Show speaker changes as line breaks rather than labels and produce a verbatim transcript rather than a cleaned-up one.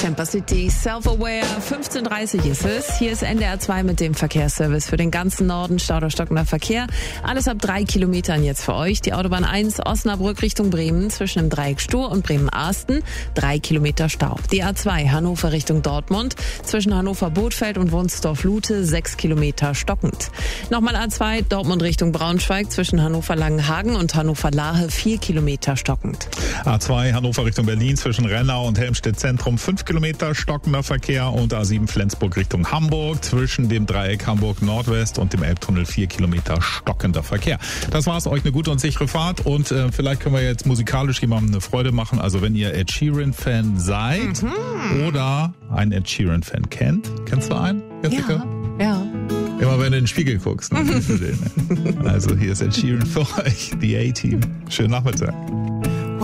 Camper City, Self-Aware, fünfzehn Uhr dreißig ist es. Hier ist N D R zwei mit dem Verkehrsservice für den ganzen Norden, stauderstockender Verkehr. Alles ab drei Kilometern jetzt für euch. Die Autobahn eins, Osnabrück Richtung Bremen, zwischen dem Dreieck Stur und Bremen-Arsten, drei Kilometer Stau. Die A zwei, Hannover Richtung Dortmund, zwischen Hannover-Bothfeld und Wunsdorf-Lute, sechs Kilometer stockend. Nochmal A zwei, Dortmund Richtung Braunschweig, zwischen Hannover-Langenhagen und Hannover-Lahe, vier Kilometer stockend.
A zwei, Hannover Richtung Berlin, zwischen Rennau und Helmstedt Zentrum, fünf Kilometer stockender Verkehr, und A sieben Flensburg Richtung Hamburg, zwischen dem Dreieck Hamburg Nordwest und dem Elbtunnel vier Kilometer stockender Verkehr. Das war's, euch eine gute und sichere Fahrt, und äh, vielleicht können wir jetzt musikalisch jemandem eine Freude machen. Also wenn ihr Ed Sheeran-Fan seid mhm. oder einen Ed Sheeran-Fan kennt. Kennst du einen, Jessica?
Ja, ja.
Immer wenn du in den Spiegel guckst. Ne? Also hier ist Ed Sheeran für euch, die A-Team. Schönen Nachmittag.